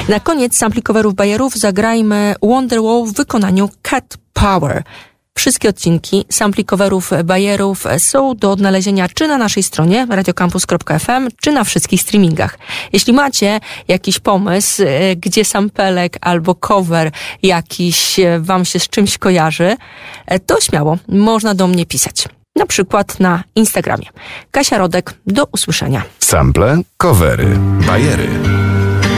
Na koniec sampli coverów bajerów zagrajmy Wonderwall w wykonaniu Cat Power. Wszystkie odcinki sampli coverów bajerów są do odnalezienia czy na naszej stronie radiocampus.fm, czy na wszystkich streamingach. Jeśli macie jakiś pomysł, gdzie sampelek albo cover jakiś wam się z czymś kojarzy, to śmiało można do mnie pisać. Na przykład na Instagramie. Kasia Rodek, do usłyszenia. Sample, covery, bajery.